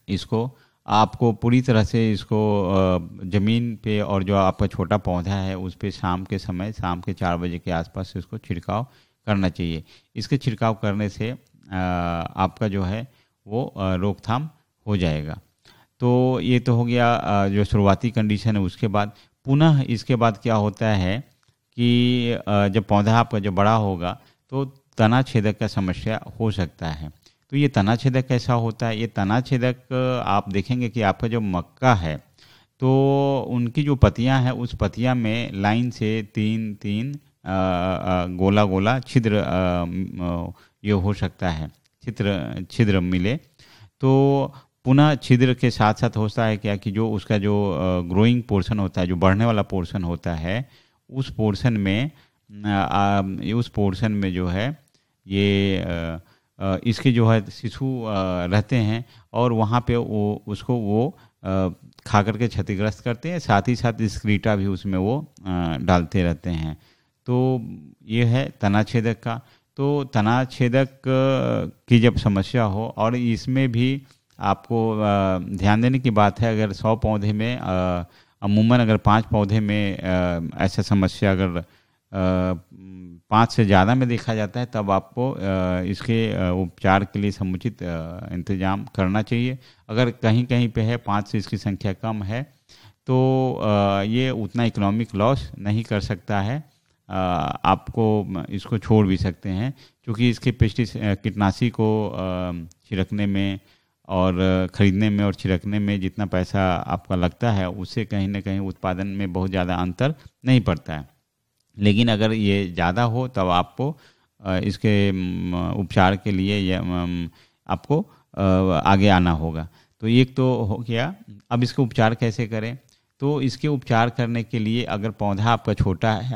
इसको आपको पूरी तरह से इसको ज़मीन पे और जो आपका छोटा पौधा है उस पे शाम के समय, शाम के 4 बजे के आसपास इसको छिड़काव करना चाहिए। इसके छिड़काव करने से आपका जो है वो रोकथाम हो जाएगा। तो ये तो हो गया जो शुरुआती कंडीशन है। उसके बाद पुनः इसके बाद क्या होता है कि जब पौधा आपका जब बड़ा होगा तो तना छेदक का समस्या हो सकता है। तो ये तना छेदक कैसा होता है? ये तना छेदक आप देखेंगे कि आपका जो मक्का है तो उनकी जो पत्तियां हैं उस पत्तियां में लाइन से 3-3 गोला गोला छिद्र ये हो सकता है, छिद्र छिद्र मिले। तो पुनः छिद्र के साथ साथ होता है क्या कि जो उसका जो ग्रोइंग पोर्शन होता है, जो बढ़ने वाला पोर्शन होता है, उस पोर्शन में जो है ये इसके जो है शिशु रहते हैं और वहाँ पे वो खा करके क्षतिग्रस्त करते हैं। साथ ही साथ स्क्रीटा भी उसमें वो डालते रहते हैं। तो ये है तना छेदक का। तो तना छेदक की जब समस्या हो, और इसमें भी आपको ध्यान देने की बात है, अगर 100 पौधे में अमूमन अगर 5 पौधे में ऐसा समस्या अगर 5 से ज़्यादा में देखा जाता है तब आपको इसके उपचार के लिए समुचित इंतजाम करना चाहिए। अगर कहीं कहीं पे है 5 से इसकी संख्या कम है तो ये उतना इकोनॉमिक लॉस नहीं कर सकता है। आपको इसको छोड़ भी सकते हैं, क्योंकि इसके कीटनाशी को छिड़कने में और ख़रीदने में और छिड़कने में जितना पैसा आपका लगता है उससे कहीं ना कहीं उत्पादन में बहुत ज़्यादा अंतर नहीं पड़ता है। लेकिन अगर ये ज़्यादा हो तब आपको इसके उपचार के लिए आपको आगे आना होगा। तो एक तो हो गया। अब इसका उपचार कैसे करें? तो इसके उपचार करने के लिए अगर पौधा आपका छोटा है,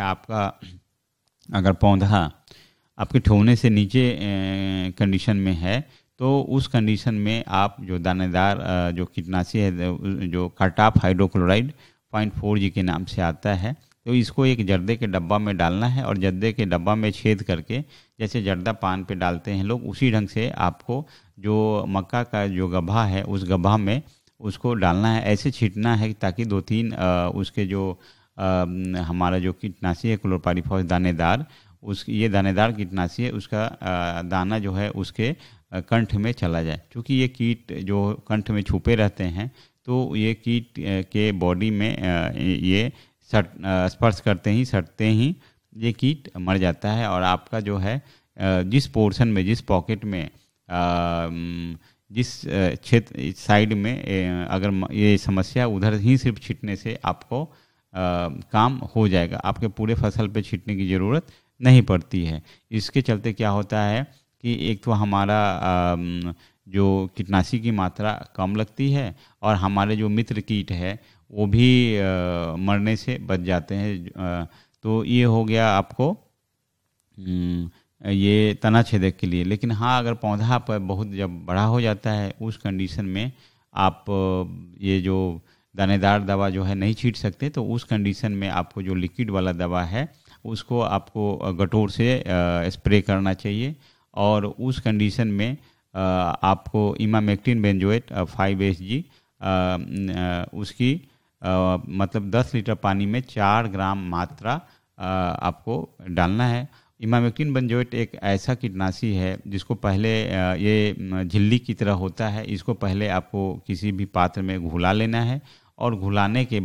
अगर पौधा आपके ठोने से नीचे कंडीशन में है, तो उस कंडीशन में आप जो दानेदार जो कीटनाशी है, जो कार्टाप हाइड्रोक्लोराइड 0.4 जी के नाम से आता है, तो इसको एक जर्दे के डब्बा में डालना है और जर्दे के डब्बा में छेद करके, जैसे जर्दा पान पे डालते हैं लोग, उसी ढंग से आपको जो मक्का का जो गड्ढा है उस गड्ढा में उसको डालना है। ऐसे छींटना है ताकि 2-3 उसके जो हमारा जो कीटनाशी है क्लोरोपाइरीफॉस दानेदार, ये दानेदार कीटनाशी है, उसका दाना जो है उसके कंठ में चला जाए। क्योंकि ये कीट जो कंठ में छुपे रहते हैं तो ये कीट के बॉडी में ये स्पर्श करते ही सटते ही ये कीट मर जाता है। और आपका जो है जिस पोर्शन में, जिस पॉकेट में, जिस क्षेत्र साइड में अगर ये समस्या, उधर ही सिर्फ छींटने से आपको काम हो जाएगा। आपके पूरे फसल पे छींटने की ज़रूरत नहीं पड़ती है। इसके चलते क्या होता है कि एक तो हमारा जो कीटनाशी की मात्रा कम लगती है और हमारे जो मित्र कीट है वो भी मरने से बच जाते हैं। तो ये हो गया आपको ये तना छेदक के लिए। लेकिन हाँ, अगर पौधा आप बहुत जब बड़ा हो जाता है उस कंडीशन में आप ये जो दानेदार दवा जो है नहीं छींट सकते, तो उस कंडीशन में आपको जो लिक्विड वाला दवा है उसको आपको गटोर से स्प्रे करना चाहिए। और उस कंडीशन में आपको इमामेक्टिन बेंजोएट 5 SG उसकी मतलब 10 लीटर पानी में 4 ग्राम मात्रा आपको डालना है। इमामेक्टिन बेंजोएट एक ऐसा कीटनाशी है जिसको पहले ये झिल्ली की तरह होता है, इसको पहले आपको किसी भी पात्र में घुला लेना है और घुलाने के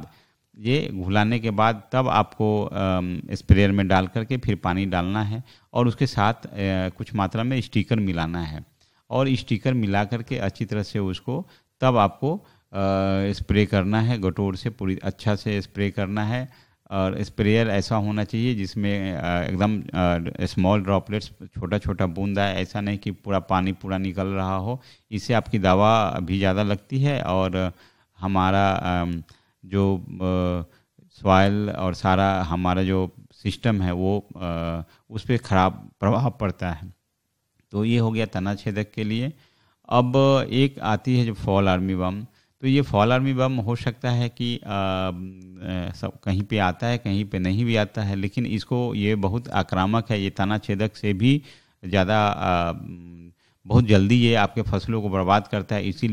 बाद तब आपको स्प्रेयर में डाल करके फिर पानी डालना है और उसके साथ कुछ मात्रा में स्टिकर मिलाना है और स्टिकर मिला करके अच्छी तरह से उसको तब आपको स्प्रे करना है। गटोर से पूरी अच्छा से स्प्रे करना है और स्प्रेयर ऐसा होना चाहिए जिसमें एकदम स्मॉल ड्रॉपलेट्स, छोटा छोटा बूंदा है, ऐसा नहीं कि पूरा पानी पूरा निकल रहा हो। इससे आपकी दवा भी ज़्यादा लगती है और हमारा जो सॉइल और सारा हमारा जो सिस्टम है वो उस पर ख़राब प्रभाव पड़ता है। तो ये हो गया तना छेदक के लिए। अब एक आती है जो फॉल आर्मी बम। तो ये फॉल आर्मी बम हो सकता है कि सब कहीं पे आता है, कहीं पे नहीं भी आता है, लेकिन इसको ये बहुत आक्रामक है। ये तना छेदक से भी ज़्यादा बहुत जल्दी ये आपके फसलों को बर्बाद करता है। इसीलिए